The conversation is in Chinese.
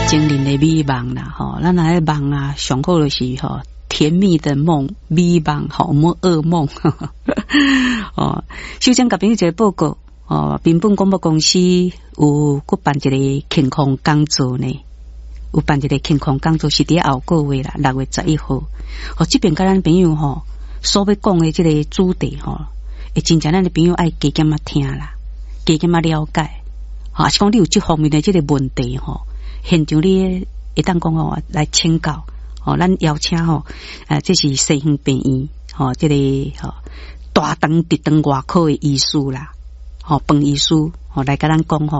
精灵的美梦啦，吼，咱来梦啊，上好就是吼甜蜜的梦、美梦，吼，冇噩梦。哦，首先甲朋友一个报告，哦，滨本广播公司有搁办一个健康讲座呢，有办一个健康讲座是伫后个月啦，6月11号。哦，这边甲咱朋友吼，所要讲的这个主题吼，会真正咱的朋友爱加减啊听啦，加减啊了解。啊，是讲你有这方面的这个问题吼，现场你会当讲哦来请教，哦，咱邀请吼，这是西园病院，哦，这个吼大肠直肠外科的医师啦，哦，饭医师，哦来甲咱讲吼。